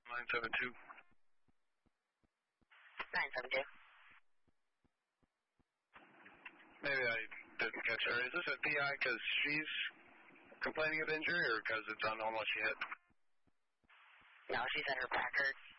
972. 972. Maybe I didn't catch her. Is this a PI because she's complaining of injury or because it's unknown what she hit? No, she's at her Packard.